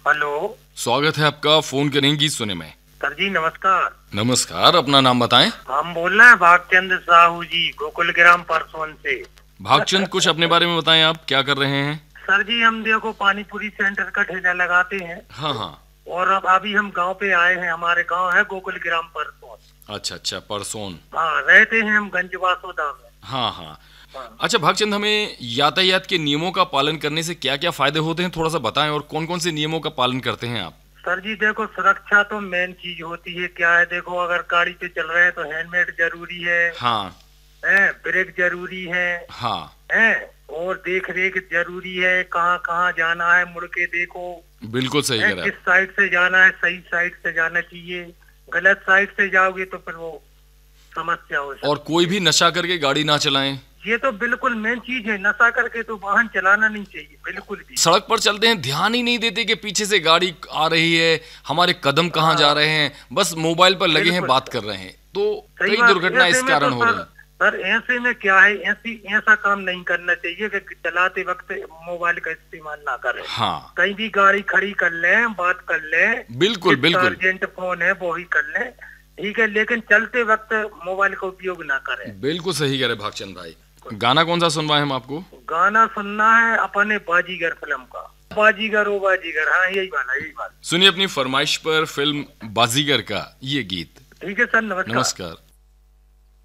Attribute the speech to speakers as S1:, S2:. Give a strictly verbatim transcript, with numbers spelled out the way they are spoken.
S1: Hello,
S2: स्वागत है आपका। फोन करेंगी सुने में।
S1: सर जी नमस्कार।
S2: नमस्कार, अपना नाम बताएं।
S1: हम बोल रहे हैं भागचंद साहू जी, गोकुल ग्राम परसोन से।
S2: भागचंद, कुछ अपने बारे में बताएं, आप क्या कर रहे हैं?
S1: सर जी हम देखो पानी पूरी सेंटर का ठेला लगाते हैं।
S2: हाँ हाँ।
S1: और अब अभी हम गांव पे आए हैं। हमारे गांव है गोकुल ग्राम परसोन।
S2: अच्छा अच्छा, परसोन।
S1: हाँ, रहते हैं हम गंजवासोदा में।
S2: हाँ हाँ।
S1: हाँ।
S2: अच्छा भागचंद, हमें यातायात के नियमों का पालन करने से क्या क्या फायदे होते हैं, थोड़ा सा बताएं। और कौन कौन से नियमों का पालन करते हैं आप?
S1: सर जी देखो, सुरक्षा तो मेन चीज होती है। क्या है, देखो अगर गाड़ी पे चल रहे हैं तो हेलमेट जरूरी है,
S2: हाँ
S1: है ब्रेक जरूरी है,
S2: हाँ।
S1: है और देख रेख जरूरी है। कहाँ कहाँ जाना है मुड़ के देखो,
S2: बिल्कुल सही
S1: है
S2: कह रहे
S1: किस
S2: हैं
S1: साइड से जाना है, सही साइड से जाना चाहिए। गलत साइड से जाओगे तो फिर वो समस्या हो
S2: आप।
S1: सकती
S2: और कोई भी नशा करके गाड़ी ना चलाएं।
S1: ये तो बिल्कुल मेन चीज है। नशा करके तो वाहन चलाना नहीं चाहिए बिल्कुल भी।
S2: सड़क पर चलते हैं, ध्यान ही नहीं देते कि पीछे से गाड़ी आ रही है, हमारे कदम कहाँ जा रहे हैं, बस मोबाइल पर लगे हैं, बात कर रहे हैं, तो
S1: सही
S2: कई
S1: बात।
S2: दुर्घटना
S1: ऐसे
S2: इस
S1: में
S2: कारण
S1: तो
S2: हो रही
S1: सर,
S2: हैं।
S1: सर ऐसे में क्या है, ऐसी ऐसा काम नहीं करना चाहिए कि चलाते वक्त मोबाइल का इस्तेमाल ना करें।
S2: हाँ,
S1: कहीं भी गाड़ी खड़ी कर लें, बात कर लें,
S2: बिल्कुल बिल्कुल।
S1: अर्जेंट फोन है वो ही कर लें, ठीक है, लेकिन चलते वक्त मोबाइल का उपयोग ना करें।
S2: बिल्कुल सही कह रहे भागचंद भाई। गाना कौन सा सुनवाएं हम आपको?
S1: गाना सुनना है अपने बाजीगर फिल्म का। बाजीगर ओ बाजीगर, हाँ यही वाला, यही वाला।
S2: सुनिए अपनी फरमाइश पर फिल्म बाजीगर का ये गीत।
S1: ठीक है सर, नमस्कार।
S2: नमस्कार।